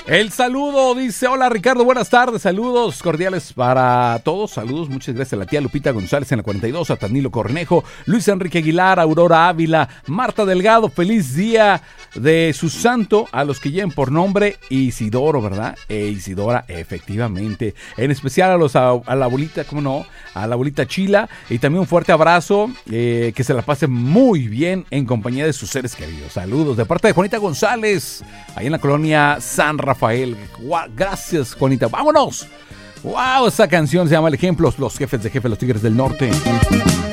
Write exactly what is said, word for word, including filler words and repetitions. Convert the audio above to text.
El saludo dice, hola Ricardo, buenas tardes, saludos cordiales para todos, saludos, muchas gracias a la tía Lupita González en la cuarenta y dos, a Danilo Cornejo, Luis Enrique Aguilar, Aurora Ávila, Marta Delgado, feliz día de su santo, a los que lleven por nombre Isidoro, ¿verdad? E Isidora, efectivamente, en especial a, los, a, a la abuelita, ¿cómo no? A la abuelita Chila, y también un fuerte abrazo, eh, que se la pase muy bien en compañía de sus seres queridos, saludos de parte de Juanita González, ahí en la colonia San Rafael. Gracias, Juanita. ¡Vámonos! ¡Wow! Esa canción se llama El Ejemplo. Los jefes de jefe, los Tigres del Norte.